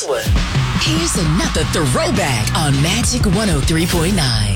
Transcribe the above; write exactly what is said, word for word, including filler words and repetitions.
one. Here's another throwback on Magic one oh three point nine.